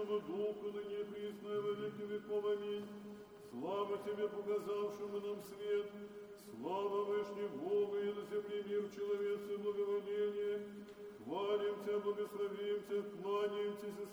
Святому Духу, ныне и присно и во веки веков. Аминь. Слава Тебе, показавшему нам свет, слава Вышний Богу, и на земле мир человецы благоволение. Хвалим Тебя, благословим Тебя, кланяем Тебя,